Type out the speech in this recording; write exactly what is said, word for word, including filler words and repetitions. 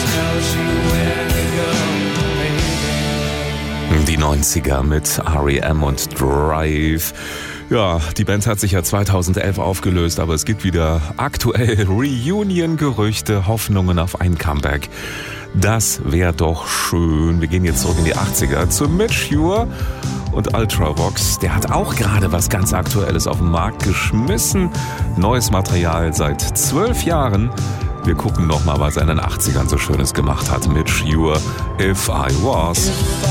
Die neunziger mit R E M und Drive. Ja, die Band hat sich ja zweitausendelf aufgelöst, aber es gibt wieder aktuell Reunion-Gerüchte, Hoffnungen auf ein Comeback. Das wäre doch schön. Wir gehen jetzt zurück in die achtziger zu Mitch Ure und Ultravox. Der hat auch gerade was ganz Aktuelles auf den Markt geschmissen. Neues Material seit zwölf Jahren. Wir gucken nochmal, was er in den achtzigern so Schönes gemacht hat. Mitch Ure, If I Was.